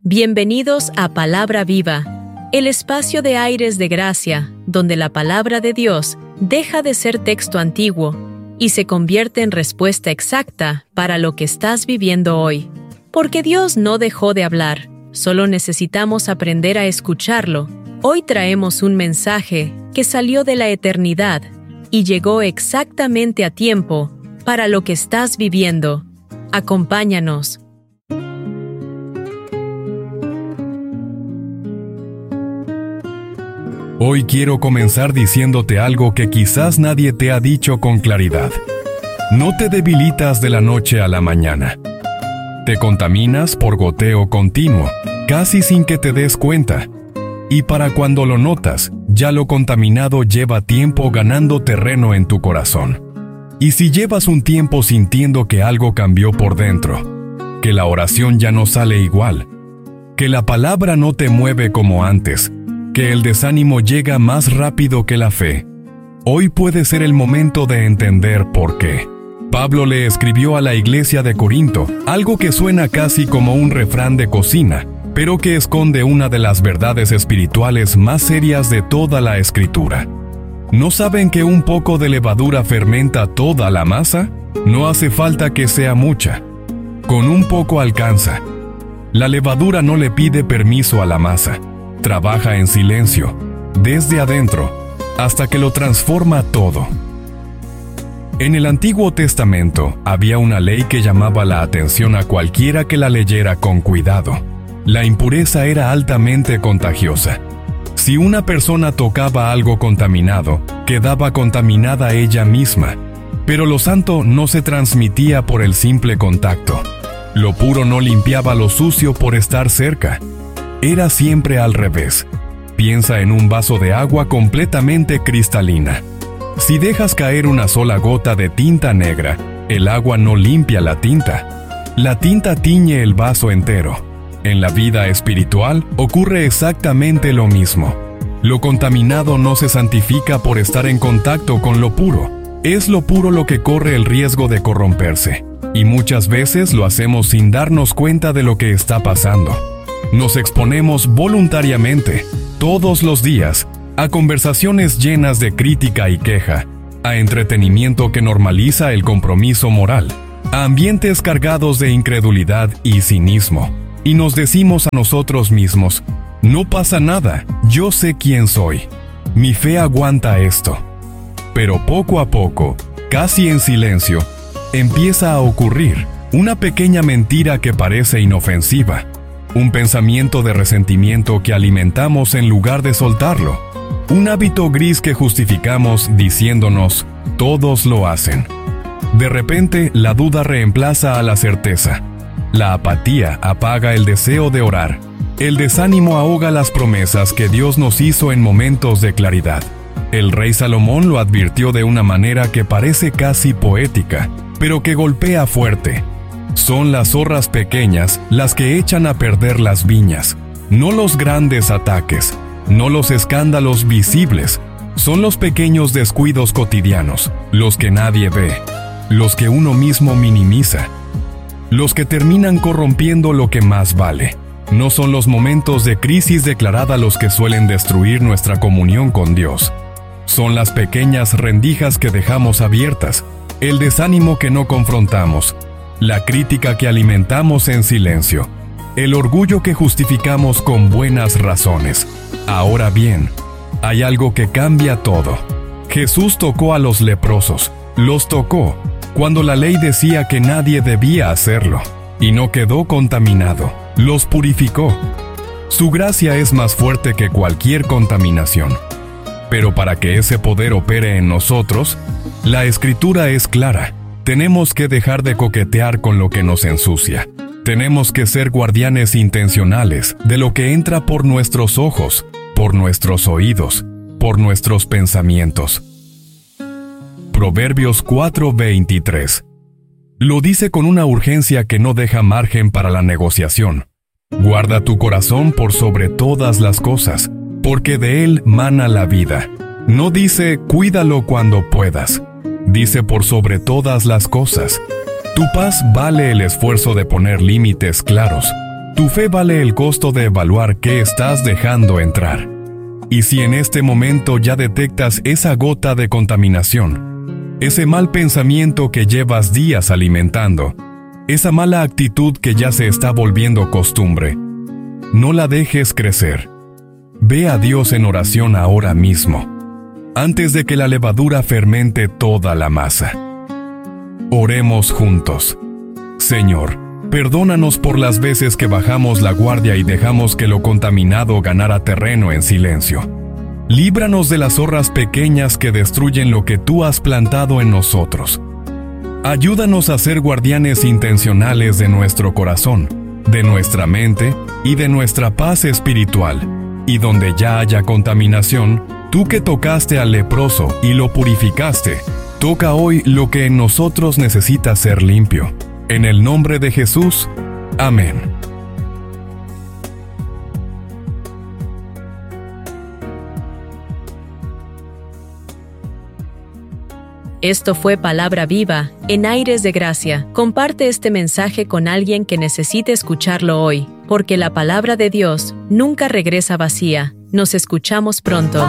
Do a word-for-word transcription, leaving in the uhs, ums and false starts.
Bienvenidos a Palabra Viva, el espacio de aires de gracia, donde la palabra de Dios deja de ser texto antiguo y se convierte en respuesta exacta para lo que estás viviendo hoy. Porque Dios no dejó de hablar, solo necesitamos aprender a escucharlo. Hoy traemos un mensaje que salió de la eternidad y llegó exactamente a tiempo para lo que estás viviendo. Acompáñanos. Hoy quiero comenzar diciéndote algo que quizás nadie te ha dicho con claridad. No te debilitas de la noche a la mañana. Te contaminas por goteo continuo, casi sin que te des cuenta. Y para cuando lo notas, ya lo contaminado lleva tiempo ganando terreno en tu corazón. Y si llevas un tiempo sintiendo que algo cambió por dentro, que la oración ya no sale igual, que la palabra no te mueve como antes, que el desánimo llega más rápido que la fe, hoy puede ser el momento de entender por qué. Pablo le escribió a la iglesia de Corinto algo que suena casi como un refrán de cocina, pero que esconde una de las verdades espirituales más serias de toda la Escritura. ¿No saben que un poco de levadura fermenta toda la masa? No hace falta que sea mucha. Con un poco alcanza. La levadura no le pide permiso a la masa. Trabaja en silencio, desde adentro, hasta que lo transforma todo. En el Antiguo Testamento había una ley que llamaba la atención a cualquiera que la leyera con cuidado. La impureza era altamente contagiosa. Si una persona tocaba algo contaminado, quedaba contaminada ella misma. Pero lo santo no se transmitía por el simple contacto. Lo puro no limpiaba lo sucio por estar cerca. Era siempre al revés. Piensa en un vaso de agua completamente cristalina. Si dejas caer una sola gota de tinta negra, el agua no limpia la tinta. La tinta tiñe el vaso entero. En la vida espiritual ocurre exactamente lo mismo. Lo contaminado no se santifica por estar en contacto con lo puro. Es lo puro lo que corre el riesgo de corromperse. Y muchas veces lo hacemos sin darnos cuenta de lo que está pasando. Nos exponemos voluntariamente, todos los días, a conversaciones llenas de crítica y queja, a entretenimiento que normaliza el compromiso moral, a ambientes cargados de incredulidad y cinismo, y nos decimos a nosotros mismos, no pasa nada, yo sé quién soy, mi fe aguanta esto. Pero poco a poco, casi en silencio, empieza a ocurrir una pequeña mentira que parece inofensiva. Un pensamiento de resentimiento que alimentamos en lugar de soltarlo. Un hábito gris que justificamos diciéndonos, todos lo hacen. De repente, la duda reemplaza a la certeza. La apatía apaga el deseo de orar. El desánimo ahoga las promesas que Dios nos hizo en momentos de claridad. El rey Salomón lo advirtió de una manera que parece casi poética, pero que golpea fuerte. Son las zorras pequeñas las que echan a perder las viñas, no los grandes ataques, no los escándalos visibles, son los pequeños descuidos cotidianos, los que nadie ve, los que uno mismo minimiza, los que terminan corrompiendo lo que más vale. No son los momentos de crisis declarada los que suelen destruir nuestra comunión con Dios. Son las pequeñas rendijas que dejamos abiertas, el desánimo que no confrontamos, la crítica que alimentamos en silencio, el orgullo que justificamos con buenas razones. Ahora bien, hay algo que cambia todo. Jesús tocó a los leprosos, los tocó, cuando la ley decía que nadie debía hacerlo, y no quedó contaminado, los purificó. Su gracia es más fuerte que cualquier contaminación. Pero para que ese poder opere en nosotros, la Escritura es clara. Tenemos que dejar de coquetear con lo que nos ensucia. Tenemos que ser guardianes intencionales de lo que entra por nuestros ojos, por nuestros oídos, por nuestros pensamientos. Proverbios cuatro veintitrés. Lo dice con una urgencia que no deja margen para la negociación. Guarda tu corazón por sobre todas las cosas, porque de él mana la vida. No dice, cuídalo cuando puedas. Dice por sobre todas las cosas. Tu paz vale el esfuerzo de poner límites claros. Tu fe vale el costo de evaluar qué estás dejando entrar. Y si en este momento ya detectas esa gota de contaminación, ese mal pensamiento que llevas días alimentando, esa mala actitud que ya se está volviendo costumbre, no la dejes crecer. Ve a Dios en oración ahora mismo, antes de que la levadura fermente toda la masa. Oremos juntos. Señor, perdónanos por las veces que bajamos la guardia y dejamos que lo contaminado ganara terreno en silencio. Líbranos de las zorras pequeñas que destruyen lo que tú has plantado en nosotros. Ayúdanos a ser guardianes intencionales de nuestro corazón, de nuestra mente y de nuestra paz espiritual. Y donde ya haya contaminación, tú que tocaste al leproso y lo purificaste, toca hoy lo que en nosotros necesita ser limpio. En el nombre de Jesús, amén. Esto fue Palabra Viva, en Aires de Gracia. Comparte este mensaje con alguien que necesite escucharlo hoy, porque la palabra de Dios nunca regresa vacía. Nos escuchamos pronto.